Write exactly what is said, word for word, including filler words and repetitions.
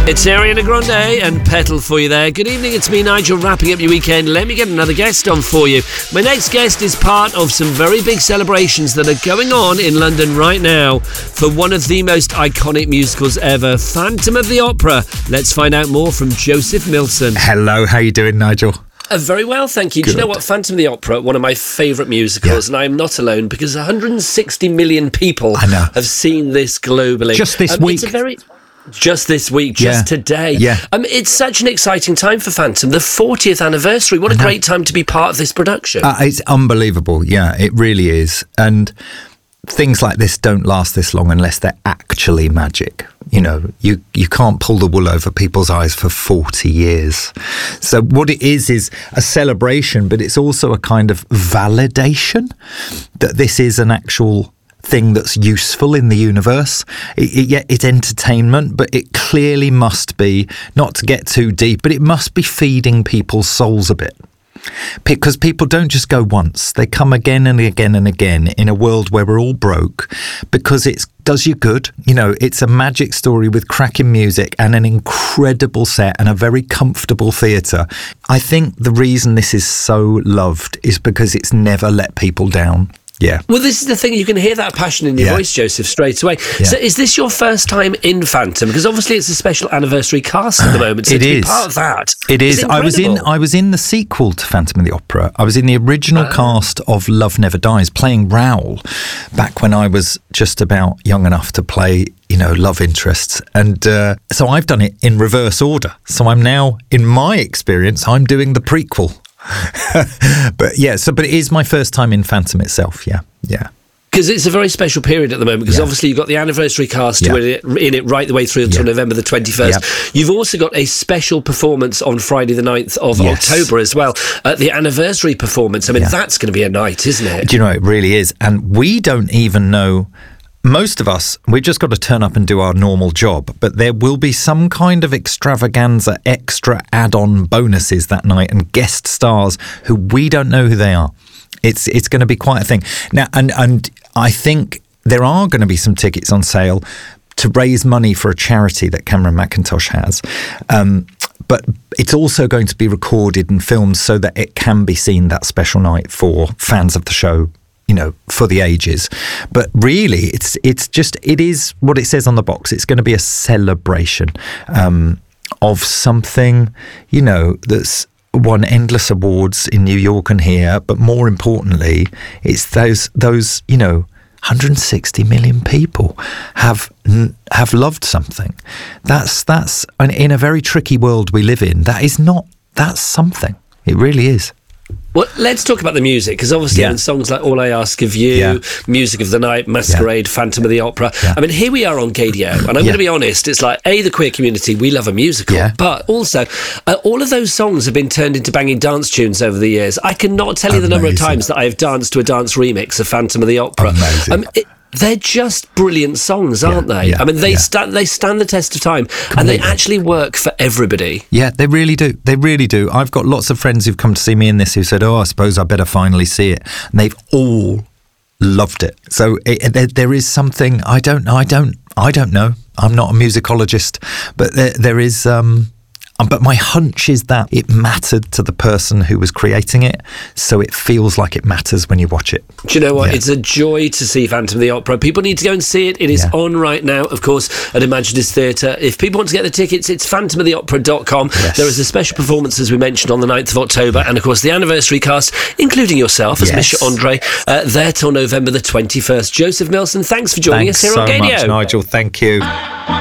It's Ariana Grande and Petal for you there. Good evening, it's me, Nigel, wrapping up your weekend. Let me get another guest on for you. My next guest is part of some very big celebrations that are going on in London right now for one of the most iconic musicals ever, Phantom of the Opera. Let's find out more from Joseph Milson. Hello, how you doing, Nigel? Uh, very well, thank you. Good. Do you know what? Phantom of the Opera, one of my favourite musicals, Yeah. and I am not alone because one hundred sixty million people I know. have seen this globally. Just this um, week. It's a very... Just this week, just Yeah. today. Yeah. Um, it's such an exciting time for Phantom. The fortieth anniversary. What a great time to be part of this production. Uh, it's unbelievable. Yeah, it really is. And things like this don't last this long unless they're actually magic. You know, you, you can't pull the wool over people's eyes for forty years. So what it is is a celebration, but it's also a kind of validation that this is an actual thing that's useful in the universe. It, it, yeah, it's entertainment, but it clearly must be, not to get too deep, but it must be feeding people's souls a bit. Because people don't just go once, they come again and again and again in a world where we're all broke, because it does you good. You know, it's a magic story with cracking music and an incredible set and a very comfortable theatre. I think the reason this is so loved is because it's never let people down. Yeah. Well, this is the thing. You can hear that passion in your Yeah. voice, Joseph, straight away. Yeah. So is this your first time in Phantom? Because obviously it's a special anniversary cast at the moment. So It to be is. part of that. It is. I was in. incredible. I was in the sequel to Phantom of the Opera. I was in the original Oh. cast of Love Never Dies, playing Raoul, back when I was just about young enough to play, you know, love interests. And uh, so I've done it in reverse order. So I'm now, in my experience, I'm doing the prequel. But yeah. So, but it is my first time in Phantom itself. Yeah. Yeah. Because it's a very special period at the moment, because Yeah. obviously you've got the anniversary cast Yeah. in, it, in it right the way through until Yeah. November the twenty-first. Yeah. You've also got a special performance on Friday the ninth of Yes. October as well. Uh, the anniversary performance. I mean, Yeah. that's going to be a night, isn't it? Do you know, it really is. And we don't even know, most of us, we've just got to turn up and do our normal job. But there will be some kind of extravaganza, extra add-on bonuses that night and guest stars who we don't know who they are. It's it's going to be quite a thing. Now, and, and I think there are going to be some tickets on sale to raise money for a charity that Cameron McIntosh has. Um, but it's also going to be recorded and filmed so that it can be seen that special night for fans of the show, you know, for the ages. But really, it's it's just, it is what it says on the box. It's going to be a celebration um, of something, you know, that's won endless awards in New York and here. But more importantly, it's those, those you know, one hundred sixty million people have have loved something. That's that's and in a very tricky world we live in. That is not. That's something. It really is. Well, let's talk about the music, because obviously Yeah. in songs like All I Ask of You, Yeah. Music of the Night, Masquerade, Phantom of the Opera. Yeah. I mean, here we are on Gadio, and I'm going Yeah. to be honest, it's like, A, the queer community, we love a musical, Yeah. but also, uh, all of those songs have been turned into banging dance tunes over the years. I cannot tell you the number of Amazing. times that I have danced to a dance remix of Phantom of the Opera. Amazing. Um, it, they're just brilliant songs, aren't they? yeah, I mean, they yeah. stand they stand the test of time, and they Completely. actually work for everybody. Yeah, they really do. They really do. I've got lots of friends who've come to see me in this who said, "Oh, I suppose I better finally see it," and they've all loved it. So it, there, there is something. I don't know. I don't. I don't know. I'm not a musicologist, but there, there is. Um, Um, but my hunch is that it mattered to the person who was creating it, so it feels like it matters when you watch it. Do you know what? Yeah. It's a joy to see Phantom of the Opera. People need to go and see it. It is Yeah. on right now, of course, at Imagineers Theatre. If people want to get the tickets, it's phantom of the opera dot com. Yes. There is a special performance, as we mentioned, on the ninth of October, and of course the anniversary cast, including yourself as Yes. Misha Andre, uh, there till November the twenty-first. Joseph Milson, thanks for joining Thanks us here so on Gadio. much, Nigel. Thank you.